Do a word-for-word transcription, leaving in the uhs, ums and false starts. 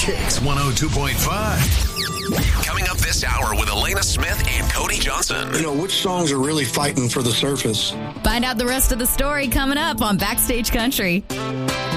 Kicks one oh two point five. Coming up this hour with Elena Smith and Cody Johnson. You know, which songs are really fighting for the surface? Find out the rest of the story coming up on Backstage Country.